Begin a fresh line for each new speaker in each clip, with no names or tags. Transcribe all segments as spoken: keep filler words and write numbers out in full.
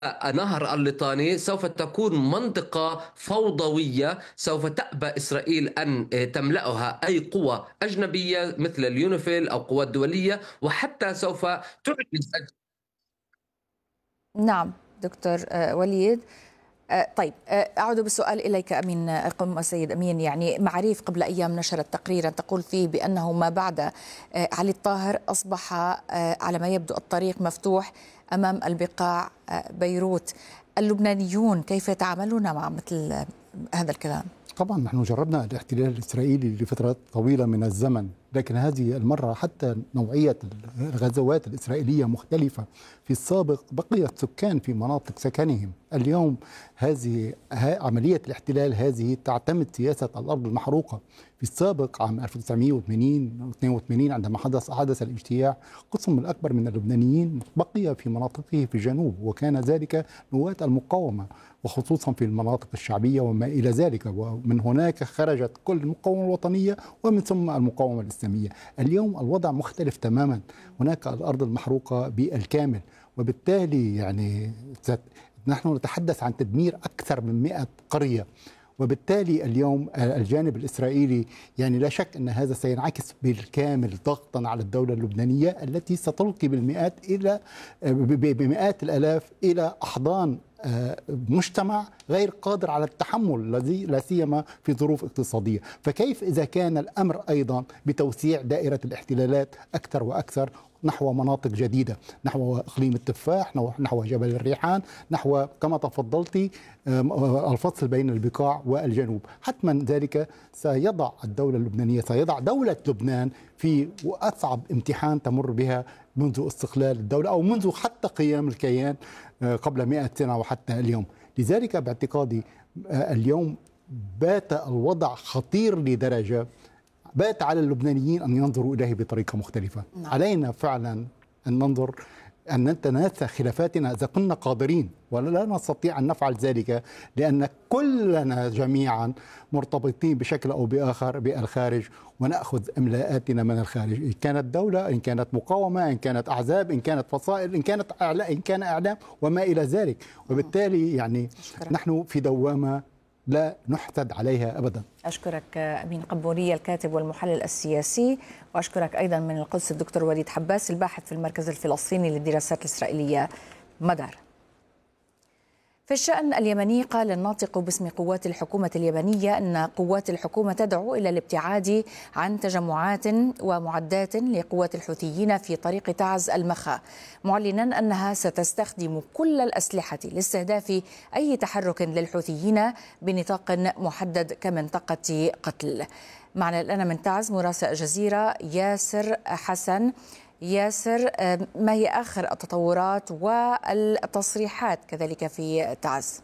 نهر الليطاني سوف تكون منطقة فوضوية، سوف تأبى إسرائيل أن تملأها أي قوة أجنبية مثل اليونيفيل أو قوات دولية، وحتى سوف تعجز.
نعم دكتور آه، وليد. آه، طيب، آه، أعود بالسؤال إليك أمين، آه، قم سيد أمين. يعني معاريف قبل أيام نشرت تقريرا تقول فيه بأنه ما بعد آه، علي الطاهر أصبح آه، على ما يبدو الطريق مفتوح أمام البقاع آه، بيروت. اللبنانيون كيف يتعاملون مع مثل آه، هذا الكلام؟
طبعا نحن جربنا الاحتلال الإسرائيلي لفترات طويلة من الزمن، لكن هذه المرة حتى نوعية الغزوات الإسرائيلية مختلفة. في السابق بقيت سكان في مناطق سكنهم، اليوم هذه عملية الاحتلال هذه تعتمد سياسة الأرض المحروقة. في السابق عام ألف وتسعمئة وثمانين واثنين وثمانين عندما حدث حدث الاجتياح، قسم الأكبر من اللبنانيين بقي في مناطقه في الجنوب، وكان ذلك نواة المقاومة وخصوصا في المناطق الشعبية وما إلى ذلك، ومن هناك خرجت كل المقاومة الوطنية ومن ثم المقاومة الإسلامية. اليوم الوضع مختلف تماما، هناك الأرض المحروقة بالكامل، وبالتالي يعني نحن نتحدث عن تدمير أكثر من مئة قرية. وبالتالي اليوم الجانب الإسرائيلي يعني لا شك أن هذا سينعكس بالكامل ضغطا على الدولة اللبنانية التي ستلقي بالمئات إلى بمئات الآلاف إلى أحضان مجتمع غير قادر على التحمل، الذي لا سيما في ظروف اقتصادية. فكيف إذا كان الأمر أيضا بتوسيع دائرة الاحتلالات أكثر وأكثر نحو مناطق جديدة، نحو إقليم التفاح، نحو جبل الريحان، نحو كما تفضلتي الفصل بين البقاع والجنوب. حتما ذلك سيضع الدولة اللبنانية، سيضع دولة لبنان في أصعب امتحان تمر بها منذ استقلال الدولة أو منذ حتى قيام الكيان قبل مئة سنة وحتى اليوم. لذلك باعتقادي اليوم بات الوضع خطير لدرجة بات على اللبنانيين أن ينظروا إليه بطريقة مختلفة. نعم. علينا فعلا أن ننظر، أن نتناسى خلافاتنا إذا كنا قادرين، ولا نستطيع أن نفعل ذلك لأن كلنا جميعا مرتبطين بشكل أو بآخر بالخارج، ونأخذ إملاءاتنا من الخارج، إن كانت دولة، إن كانت مقاومة، إن كانت أحزاب، إن كانت فصائل، إن كانت أعلام، إن كان إعلام وما إلى ذلك. وبالتالي يعني أشكرك. نحن في دوامة لا نحسد عليها أبدا.
أشكرك أمين قبورية الكاتب والمحلل السياسي، وأشكرك أيضا من القدس الدكتور وليد حباس الباحث في المركز الفلسطيني للدراسات الإسرائيلية مدار. في الشأن اليمني، قال الناطق باسم قوات الحكومة اليمنية أن قوات الحكومة تدعو إلى الابتعاد عن تجمعات ومعدات لقوات الحوثيين في طريق تعز المخا، معلنا أنها ستستخدم كل الأسلحة لاستهداف أي تحرك للحوثيين بنطاق محدد كمنطقة قتل. معنا الآن من تعز مراسل الجزيرة ياسر حسن. ياسر، ما هي آخر التطورات والتصريحات كذلك في تعز؟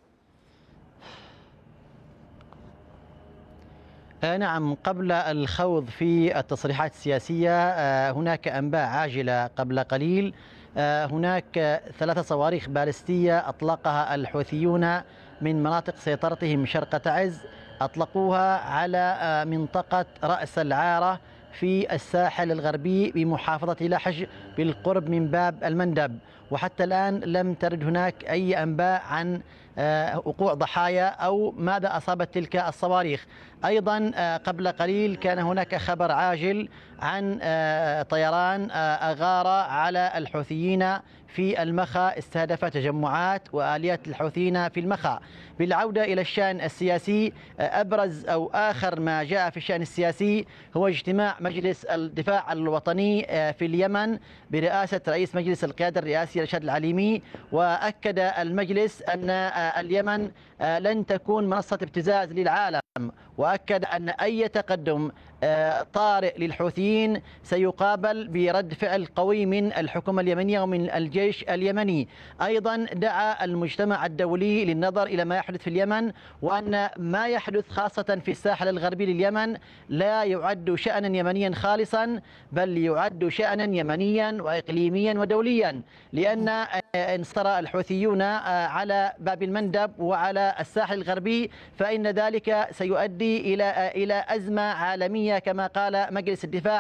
نعم، قبل الخوض في التصريحات السياسية هناك أنباء عاجلة. قبل قليل هناك ثلاث صواريخ باليستية أطلقها الحوثيون من مناطق سيطرتهم شرق تعز، أطلقوها على منطقة رأس العارة في الساحل الغربي بمحافظة لحج بالقرب من باب المندب، وحتى الآن لم ترد هناك أي أنباء عن وقوع ضحايا أو ماذا أصابت تلك الصواريخ. أيضا قبل قليل كان هناك خبر عاجل عن طيران أغارة على الحوثيين في المخا، استهدف تجمعات وآليات الحوثيين في المخا. بالعودة إلى الشأن السياسي، أبرز أو آخر ما جاء في الشأن السياسي هو اجتماع مجلس الدفاع الوطني في اليمن برئاسة رئيس مجلس القيادة الرئاسي رشاد العليمي، وأكد المجلس أن اليمن لن تكون منصة ابتزاز للعالم، وأكد أن أي تقدم طارئ للحوثيين سيقابل برد فعل قوي من الحكومة اليمنية ومن الجيش اليمني. أيضا دعا المجتمع الدولي للنظر إلى ما يحدث في اليمن، وأن ما يحدث خاصة في الساحل الغربي لليمن لا يعد شأنا يمنيا خالصا، بل يعد شأنا يمنيا وإقليميا ودوليا، لأن انصر الحوثيون على باب المندب وعلى الساحل الغربي فإن ذلك سيؤدي إلى إلى أزمة عالمية كما قال مجلس الدفاع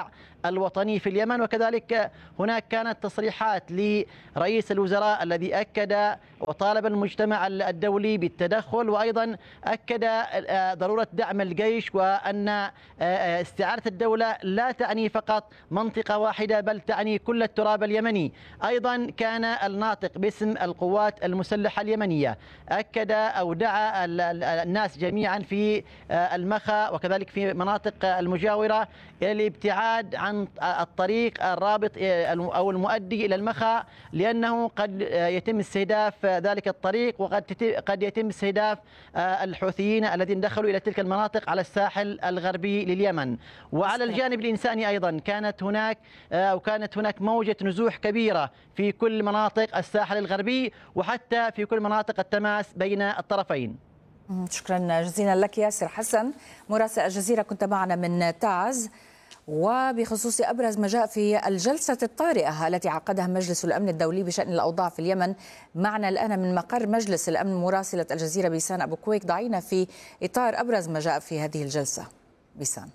الوطني في اليمن. وكذلك هناك كانت تصريحات لرئيس الوزراء الذي أكد وطالب المجتمع الدولي بالتدخل، وأيضا أكد ضرورة دعم الجيش، وأن استعادة الدولة لا تعني فقط منطقة واحدة بل تعني كل التراب اليمني. أيضا كان الناطق باسم القوات المسلحة اليمنية أكد أو دعا الناس جميعا في المخا وكذلك في مناطق المجاورة إلى الابتعاد عن الطريق الرابط أو المؤدي إلى المخا، لأنه قد يتم استهداف ذلك الطريق، وقد قد يتم استهداف الحوثيين الذين دخلوا إلى تلك المناطق على الساحل الغربي لليمن. وعلى الجانب الإنساني أيضا كانت هناك أو كانت هناك موجة نزوح كبيرة في كل مناطق الساحل الغربي وحتى في كل مناطق التماس بين الطرفين.
شكرا جزيلا لك ياسر حسن مراسل الجزيرة، كنت معنا من تعز. وبخصوص أبرز ما جاء في الجلسة الطارئة التي عقدها مجلس الأمن الدولي بشأن الأوضاع في اليمن، معنا الآن من مقر مجلس الأمن مراسلة الجزيرة بيسان أبو كويك. ضعينا في إطار أبرز ما جاء في هذه الجلسة بيسان.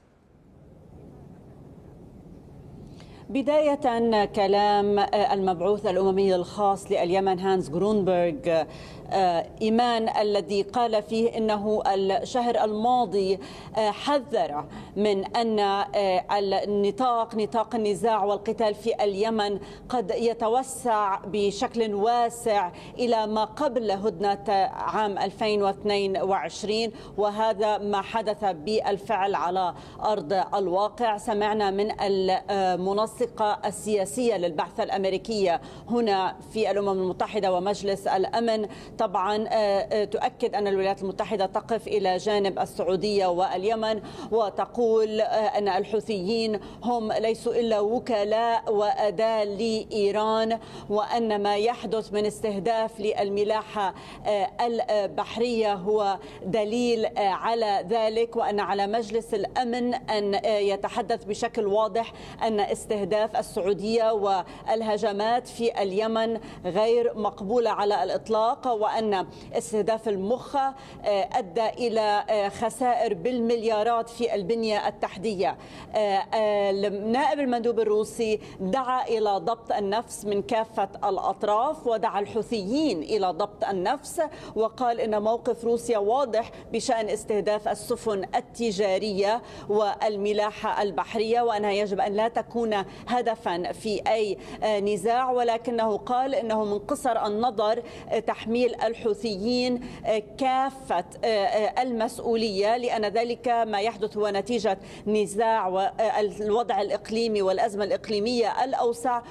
بداية كلام المبعوث الأممي الخاص لليمن هانز غرونبرغ إيمان، الذي قال فيه إنه الشهر الماضي حذر من أن النطاق نطاق النزاع والقتال في اليمن قد يتوسع بشكل واسع إلى ما قبل هدنة عام ألفين واثنين وعشرين، وهذا ما حدث بالفعل على أرض الواقع. سمعنا من المنسقة السياسية للبعثة الأمريكية هنا في الأمم المتحدة ومجلس الأمن طبعا تؤكد أن الولايات المتحدة تقف إلى جانب السعودية واليمن، وتقول أن الحوثيين هم ليسوا إلا وكلاء وأداة لإيران، وأن ما يحدث من استهداف للملاحة البحرية هو دليل على ذلك، وأن على مجلس الأمن أن يتحدث بشكل واضح أن استهداف السعودية والهجمات في اليمن غير مقبولة على الإطلاق، وأن استهداف المخا أدى إلى خسائر بالمليارات في البنية التحتية. نائب المندوب الروسي دعا إلى ضبط النفس من كافة الأطراف، ودعا الحوثيين إلى ضبط النفس، وقال إن موقف روسيا واضح بشأن استهداف السفن التجارية والملاحة البحرية، وأنها يجب أن لا تكون هدفا في أي نزاع، ولكنه قال إنه من قصر النظر تحميل الحوثيين كافة المسؤولية، لأن ذلك ما يحدث هو نتيجة نزاع والوضع الإقليمي والأزمة الإقليمية الأوسع،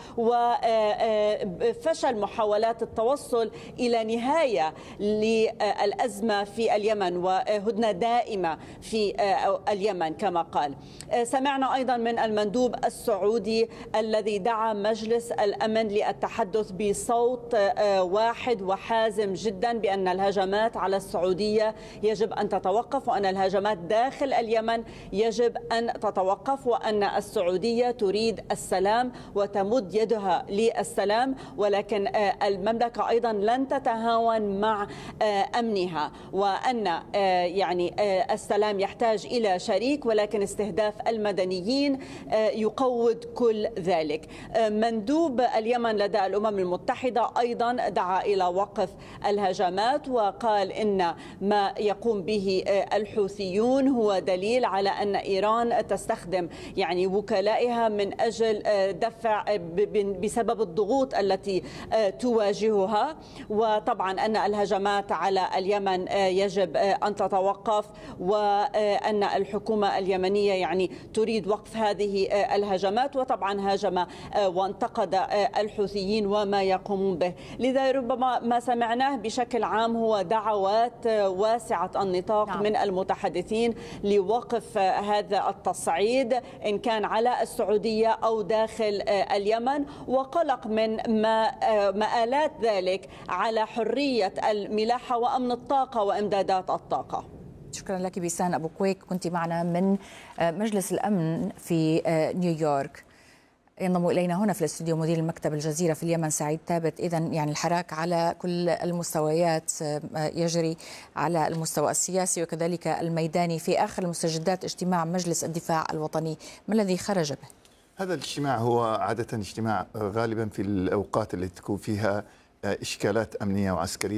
وفشل محاولات التوصل إلى نهاية للأزمة في اليمن وهدنة دائمة في اليمن كما قال. سمعنا أيضا من المندوب السعودي الذي دعا مجلس الأمن للتحدث بصوت واحد وحازم جدا بأن الهجمات على السعودية يجب أن تتوقف، وأن الهجمات داخل اليمن يجب أن تتوقف، وأن السعودية تريد السلام وتمد يدها للسلام، ولكن المملكة أيضا لن تتهاون مع أمنها، وأن يعني السلام يحتاج إلى شريك، ولكن استهداف المدنيين يقود كل ذلك. مندوب اليمن لدى الأمم المتحدة أيضا دعا إلى وقف الهجمات، وقال إن ما يقوم به الحوثيون هو دليل على أن إيران تستخدم يعني وكلائها من أجل دفع بسبب الضغوط التي تواجهها، وطبعا أن الهجمات على اليمن يجب أن تتوقف، وأن الحكومة اليمنية يعني تريد وقف هذه الهجمات، وطبعا هاجم وانتقد الحوثيين وما يقومون به. لذا ربما ما سمعناه بشكل عام هو دعوات واسعة النطاق نعم. من المتحدثين لوقف هذا التصعيد إن كان على السعودية أو داخل اليمن، وقلق من ما مآلات ذلك على حرية الملاحة وأمن الطاقة وإمدادات الطاقة.
شكرا لك بيسان أبو كويك، كنت معنا من مجلس الأمن في نيويورك. ينضم إلينا هنا في الاستوديو مدير المكتب الجزيرة في اليمن سعيد ثابت. إذن يعني الحراك على كل المستويات يجري على المستوى السياسي وكذلك الميداني. في آخر المستجدات اجتماع مجلس الدفاع الوطني، ما الذي خرج به؟
هذا الاجتماع هو عادة اجتماع غالبا في الأوقات التي تكون فيها إشكالات أمنية وعسكرية.